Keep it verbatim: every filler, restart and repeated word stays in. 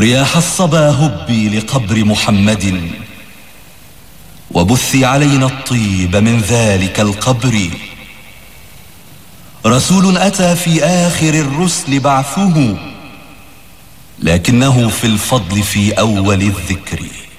رياح الصبا هبي لقبر محمد، وبثي علينا الطيب من ذلك القبر. رسول أتى في آخر الرسل بعثه، لكنه في الفضل في أول الذكر.